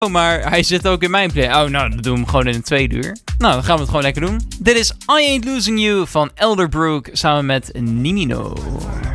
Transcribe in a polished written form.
Oh, maar hij zit ook in mijn play. Oh, nou, dan doen we hem gewoon in een 2 uur. Nou, dan gaan we het gewoon lekker doen. Dit is I Ain't Losing You van Elderbrook samen met Nimino.